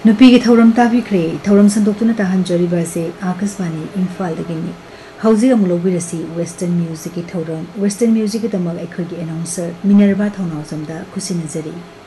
नुपी के थौरम ताबिख्रे थौरम संदोक्तुना ताहंजरिबा से Akashvani Imphal दगिनी हौजिक अमुलोबिरसी western music की थौरम वेस्टर्न म्यूजिक के तमग अखोगी अनाउंसर मिनरबा थौनावजमदा खुसिनजरी।